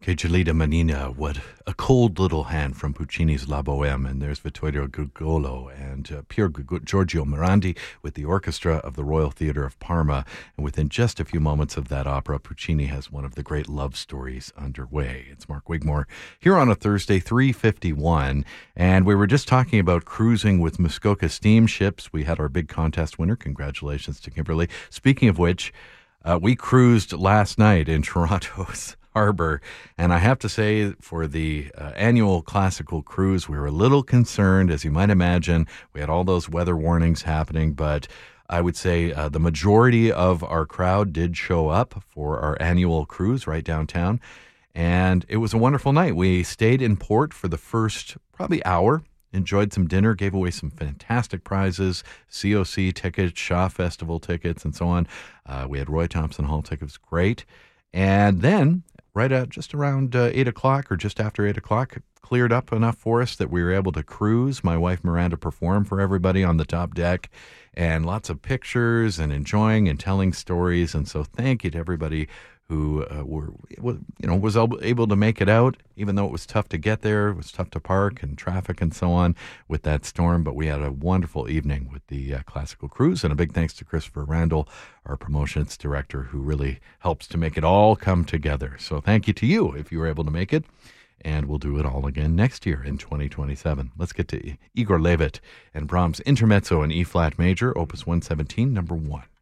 Che gelida manina, what a cold little hand from Puccini's La Bohème. And there's Vittorio Gugolo and Giorgio Morandi with the orchestra of the Royal Theatre of Parma. And within just a few moments of that opera, Puccini has one of the great love stories underway. It's Mark Wigmore here on a Thursday, 3:51. And we were just talking about cruising with Muskoka steamships. We had our big contest winner. Congratulations to Kimberly. Speaking of which, we cruised last night in Toronto's harbor, and I have to say, for the annual classical cruise, we were a little concerned, as you might imagine. We had all those weather warnings happening, but I would say the majority of our crowd did show up for our annual cruise right downtown, and it was a wonderful night. We stayed in port for the first probably hour, enjoyed some dinner, gave away some fantastic prizes, COC tickets, Shaw Festival tickets, and so on. We had Roy Thompson Hall tickets, great. And then, right at just around 8 o'clock or just after 8 o'clock, cleared up enough for us that we were able to cruise. My wife Miranda performed for everybody on the top deck, and lots of pictures and enjoying and telling stories. And so thank you to everybody who was able to make it out, even though it was tough to get there. It was tough to park and traffic and so on with that storm. But we had a wonderful evening with the classical cruise. And a big thanks to Christopher Randall, our promotions director, who really helps to make it all come together. So thank you to you if you were able to make it. And we'll do it all again next year in 2027. Let's get to Igor Levit and Brahms' Intermezzo in E-flat major, Opus 117, number 1.